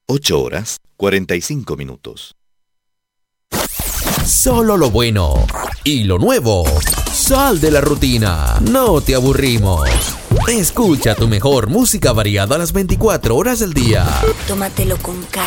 8 horas, 45 minutos. Solo lo bueno y lo nuevo. Sal de la rutina. No te aburrimos. Escucha tu mejor música variada a las 24 horas del día. Tómatelo con calma.